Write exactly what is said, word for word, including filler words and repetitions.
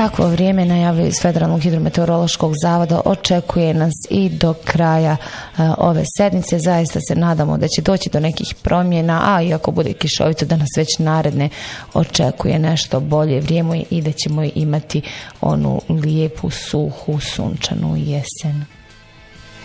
Takvo vrijeme najavljaju iz Federalnog hidrometeorološkog zavoda, očekuje nas i do kraja uh, ove sedmice. Zaista se nadamo da će doći do nekih promjena, a i ako bude kišovito da nas već naredne očekuje nešto bolje vrijeme i da ćemo imati onu lijepu, suhu, sunčanu jesen.